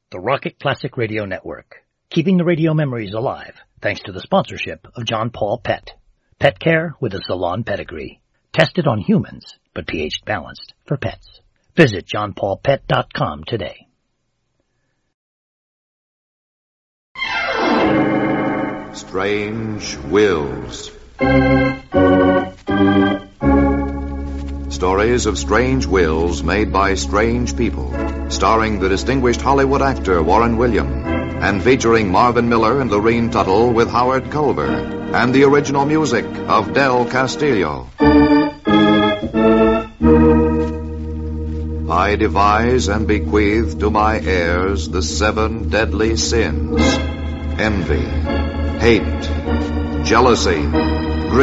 the Rocket Classic Radio Network, keeping the radio memories alive thanks to the sponsorship of John Paul Pet. Pet care with a salon pedigree. Tested on humans, but pH balanced for pets. Visit johnpaulpet.com today. Strange Wills. Stories of strange wills made by strange people, starring the distinguished Hollywood actor Warren William, and featuring Marvin Miller and Lorene Tuttle with Howard Culver, and the original music of Del Castillo. I devise and bequeath to my heirs the 7 deadly sins: envy, hate, jealousy,